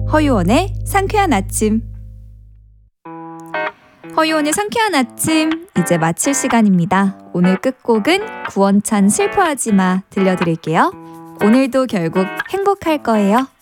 허유원의 상쾌한 아침. 허유원의 상쾌한 아침, 이제 마칠 시간입니다. 오늘 끝곡은 구원찬 슬퍼하지마 들려드릴게요. 오늘도 결국 행복할 거예요.